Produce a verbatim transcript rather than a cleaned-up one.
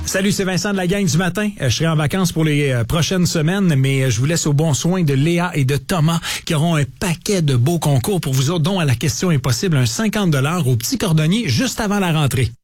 Salut, c'est Vincent de la gang du matin. Je serai en vacances pour les euh, prochaines semaines, mais je vous laisse au bon soin de Léa et de Thomas qui auront un paquet de beaux concours pour vous autres, dont à la question impossible, un cinquante dollars au Petit Cordonnier juste avant la rentrée.